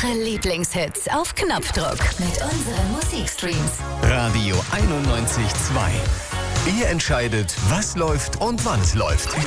Eure Lieblingshits auf Knopfdruck mit unseren Musikstreams. Radio 91.2. Ihr entscheidet, was läuft und wann es läuft.